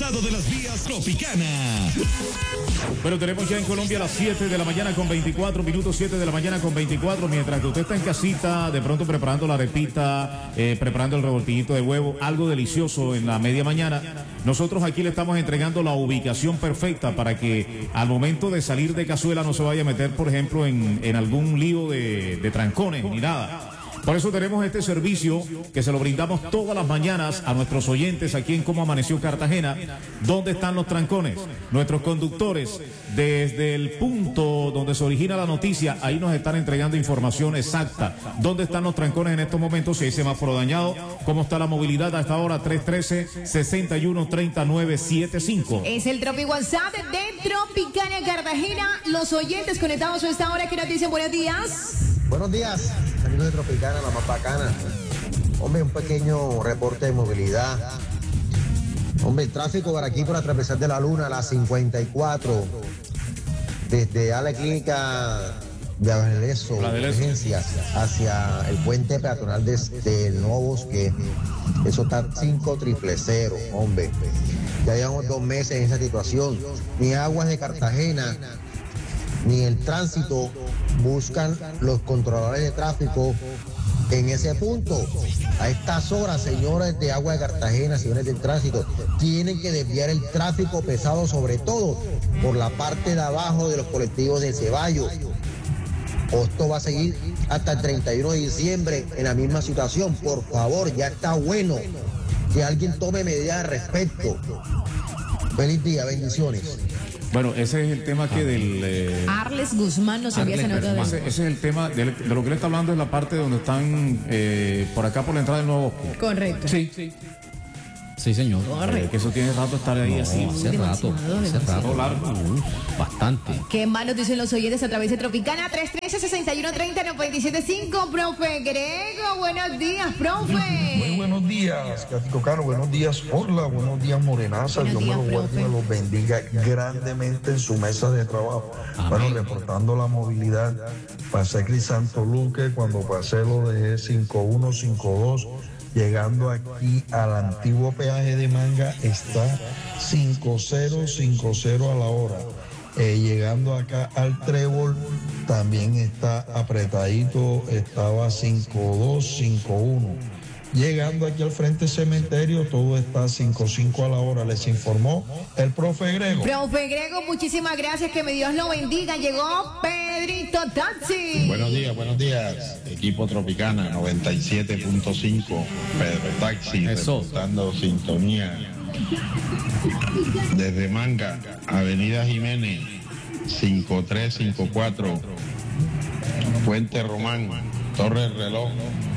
estado de las vías Tropicana. Bueno, tenemos ya en Colombia las 7 de la mañana con 24 minutos, 7 de la mañana con 24, mientras que usted está en casita, de pronto preparando la arepita, preparando el revoltillito de huevo, algo delicioso en la media mañana. Nosotros aquí le estamos entregando la ubicación perfecta para que al momento de salir de cazuela no se vaya a meter, por ejemplo, en algún lío de trancones ni nada. Por eso tenemos este servicio que se lo brindamos todas las mañanas a nuestros oyentes aquí en Cómo Amaneció Cartagena. ¿Dónde están los trancones? Nuestros conductores, desde el punto donde se origina la noticia, ahí nos están entregando información exacta. ¿Dónde están los trancones en estos momentos? Si hay semáforo dañado, ¿cómo está la movilidad hasta ahora? 313-613975. Es el Tropi WhatsApp de Tropicana Cartagena. Los oyentes conectados a esta hora que nos dicen buenos días. Buenos días, amigos de Tropicana, la más bacana. Hombre, un pequeño reporte de movilidad. Hombre, el tráfico por aquí, por atravesar de la Luna, la 54, desde la clínica de Aveleso, emergencias, hacia el puente peatonal de Nuevo Bosque. Eso está 5000, hombre. Ya llevamos 2 meses en esa situación. Ni Aguas de Cartagena, ni el tránsito buscan los controladores de tráfico en ese punto. A estas horas, señores de Agua de Cartagena, señores del tránsito, tienen que desviar el tráfico pesado, sobre todo por la parte de abajo de los colectivos de Ceballos. Esto va a seguir hasta el 31 de diciembre en la misma situación. Por favor, ya está bueno que alguien tome medidas al respecto. Feliz día, bendiciones. Bueno, ese es el tema que del... Arles Guzmán nos envía esa nota de... Ese es el tema de lo que le está hablando, es la parte donde están por acá por la entrada del Nuevo Bosque. Correcto. Sí. Sí, señor. Que eso tiene rato estar ahí así. Hace rato largo. Bastante. ¿Qué más nos dicen los oyentes a través de Tropicana? 313-6130-975. Profe Grego, buenos días, profe. Muy buenos días, Cático Caro. Buenos días, Orla. Buenos días, Morenaza. Dios me los guarde y me los bendiga grandemente en su mesa de trabajo. Amén. Bueno, reportando la movilidad, pasé Crisanto Luque, cuando pasé lo dejé 5152. Llegando aquí al antiguo peaje de Manga está 5050 a la hora. Llegando acá al Trébol también está apretadito, estaba 5251. Llegando aquí al frente cementerio, todo está 55 a la hora. Les informó el profe Grego. Profe Grego, muchísimas gracias, que mi Dios lo bendiga. Llegó Pedrito Taxi. Buenos días, equipo Tropicana 97.5, Pedro Taxi, reportando sintonía desde Manga, Avenida Jiménez, 5354, Puente Román, Torre del Reloj,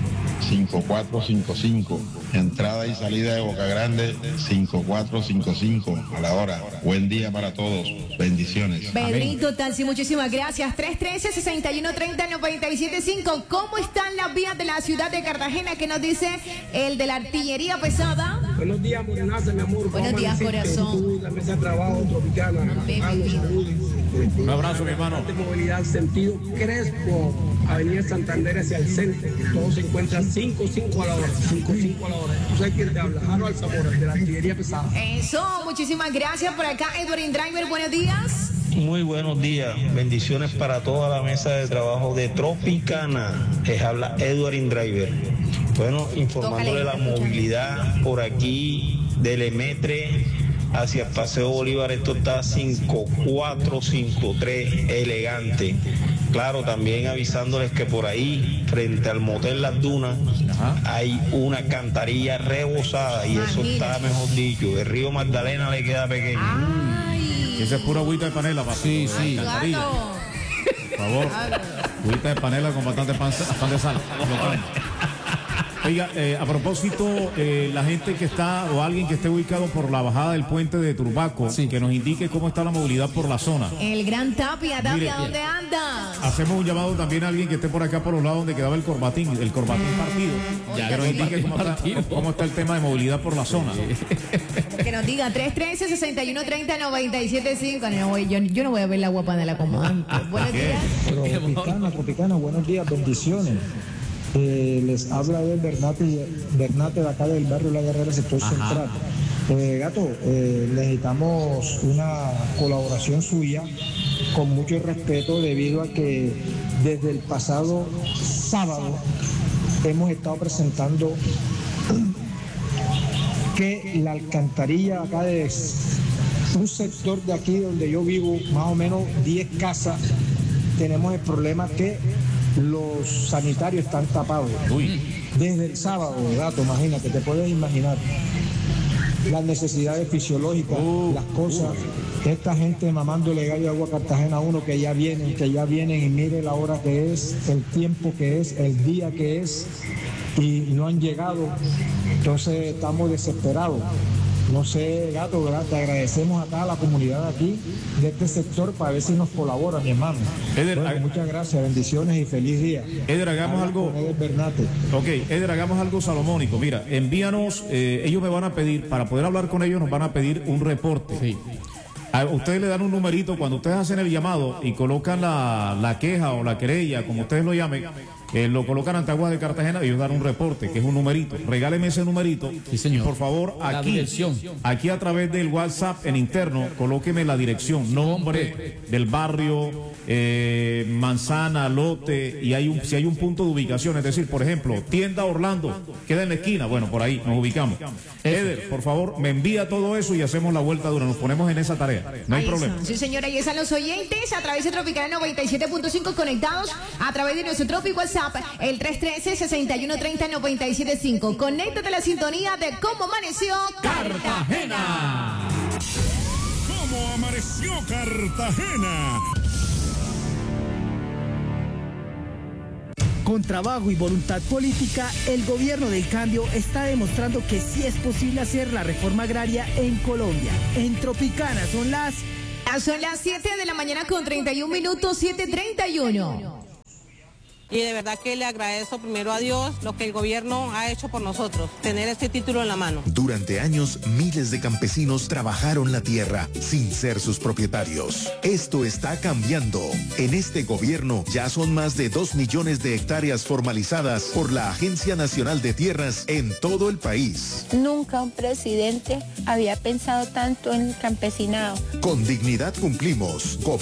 5455, entrada y salida de Boca Grande 5455 a la hora. Buen día para todos, bendiciones. Pedrito Taxi, muchísimas gracias. 313-6130-975. ¿Cómo están las vías de la ciudad de Cartagena? ¿Qué nos dice el de la artillería pesada? Buenos días, Morenaza, mi amor. Buenos días, corazón. La mesa de trabajo Tropicana. Un abrazo, mi hermano. Movilidad sentido Crespo, Avenida Santander hacia el centro. Todo se encuentra 5-5 a la hora. 5-5 a la hora. ¿Tú sabes quién te habla? Harold Zamora, de la artillería pesada. Eso, muchísimas gracias. Por acá, Edward Driver, buenos días. Muy buenos días, bendiciones para toda la mesa de trabajo de Tropicana. Les habla Edward Driver. Bueno, informándole la movilidad por aquí del Emetre hacia el Paseo Bolívar. Esto está 5453, elegante. Claro, también avisándoles que por ahí, frente al Motel Las Dunas, hay una alcantarilla rebosada y eso está, mejor dicho, el río Magdalena le queda pequeño. Esa es pura agüita de panela, papá. Sí. Claro. Por favor, agüita de panela con bastante pan de sal. Oiga, a propósito, la gente que está o alguien que esté ubicado por la bajada del puente de Turbaco, que nos indique cómo está la movilidad por la zona. El Gran Tapia, ¿dónde andas? Hacemos un llamado también a alguien que esté por acá por los lados donde quedaba el corbatín partido. Que nos indique cómo está el tema de movilidad por la zona. Que nos diga 313-6130-975. Yo no voy a ver la guapa de la comanda. Buenos días. Tropicana, buenos días, bendiciones. Les habla de Bernate de acá del barrio La Guerrera, sector central. Gato, necesitamos una colaboración suya con mucho respeto debido a que desde el pasado sábado hemos estado presentando que la alcantarilla acá de un sector de aquí donde yo vivo, más o menos 10 casas, tenemos el problema que los sanitarios están tapados. Desde el sábado, Gato, imagínate, te puedes imaginar las necesidades fisiológicas, las cosas, esta gente mamándole gallo de agua a Cartagena 1 que ya vienen y mire la hora que es, el tiempo que es, el día que es y no han llegado, entonces estamos desesperados. No sé, Gato, ¿verdad? Te agradecemos acá a la comunidad aquí de este sector para ver si nos colabora, mi hermano. Eder, bueno, muchas gracias, bendiciones y feliz día. Eder, hagamos algo. Eder Bernate. Ok, Eder, hagamos algo salomónico. Mira, envíanos, ellos me van a pedir, para poder hablar con ellos, nos van a pedir un reporte. Sí. A ustedes le dan un numerito cuando ustedes hacen el llamado y colocan la queja o la querella, como ustedes lo llamen. Lo colocan ante Aguas de Cartagena y ellos dan un reporte, que es un numerito. Regáleme ese numerito. Sí, señor. Y por favor, aquí a través del WhatsApp en interno, colóqueme la dirección, nombre del barrio, manzana, lote, y si hay un punto de ubicación. Es decir, por ejemplo, tienda Orlando, queda en la esquina. Bueno, por ahí nos ubicamos. Eder, por favor, me envía todo eso y hacemos la vuelta dura. Nos ponemos en esa tarea. No hay problema. Sí, señora, ahí están los oyentes a través de Tropicana 97.5 conectados a través de nuestro Tropic WhatsApp, el 313-6130-975. Conéctate a la sintonía de Cómo Amaneció Cartagena. ¿Cómo amaneció Cartagena? Con trabajo y voluntad política, el gobierno del cambio está demostrando que sí es posible hacer la reforma agraria en Colombia. En Tropicana son las 7 de la mañana con 31 minutos, 7:31. Y de verdad que le agradezco primero a Dios lo que el gobierno ha hecho por nosotros, tener este título en la mano. Durante años, miles de campesinos trabajaron la tierra sin ser sus propietarios. Esto está cambiando. En este gobierno ya son más de 2 millones de hectáreas formalizadas por la Agencia Nacional de Tierras en todo el país. Nunca un presidente había pensado tanto en el campesinado. Con dignidad cumplimos.